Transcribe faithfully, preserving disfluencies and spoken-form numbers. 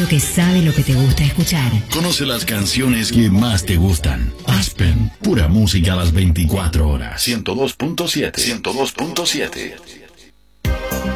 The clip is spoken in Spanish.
radio que sabe lo que te gusta escuchar. Conoce las canciones que más te gustan. Aspen, pura música a las veinticuatro horas. ciento dos punto siete. ciento dos punto siete.